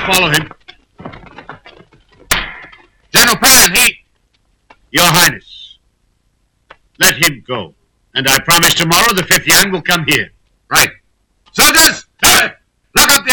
follow him. General Pan, Your Highness, let him go. And I promise tomorrow the 5th Yang will come here. Right. Soldiers! Lock up the